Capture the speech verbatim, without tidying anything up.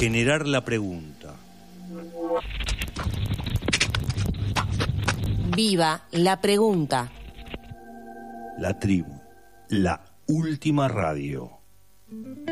generar la pregunta. Viva la pregunta. La tribu, la última radio.